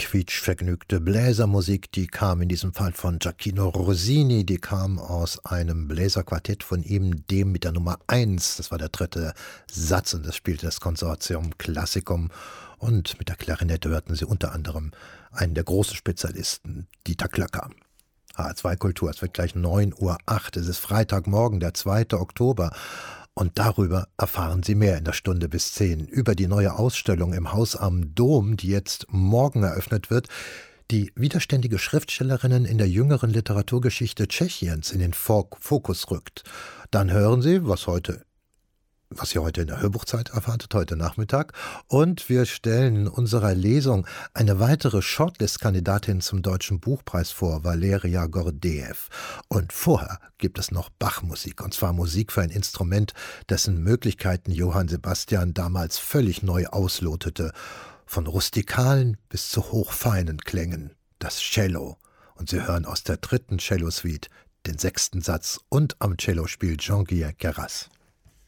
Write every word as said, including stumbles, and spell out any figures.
quietschvergnügte Bläsermusik, die kam in diesem Fall von Gioachino Rossini, die kam aus einem Bläserquartett von ihm, dem mit der Nummer eins, das war der dritte Satz und das spielte das Consortium Classicum, und mit der Klarinette hörten Sie unter anderem einen der großen Spezialisten, Dieter Klöcker. H R zwei Kultur, es wird gleich neun Uhr acht, es ist Freitagmorgen, der zweite Oktober. Und darüber erfahren Sie mehr in der Stunde bis zehn, über die neue Ausstellung im Haus am Dom, die jetzt morgen eröffnet wird, die widerständige Schriftstellerinnen in der jüngeren Literaturgeschichte Tschechiens in den Fokus rückt. Dann hören Sie, was heute was ihr heute in der Hörbuchzeit erwartet, heute Nachmittag. Und wir stellen in unserer Lesung eine weitere Shortlist-Kandidatin zum Deutschen Buchpreis vor, Valeria Gordeev. Und vorher gibt es noch Bach-Musik, und zwar Musik für ein Instrument, dessen Möglichkeiten Johann Sebastian damals völlig neu auslotete. Von rustikalen bis zu hochfeinen Klängen, das Cello. Und Sie hören aus der dritten Cello-Suite den sechsten Satz, und am Cello spielt Jean-Guillain Queyras.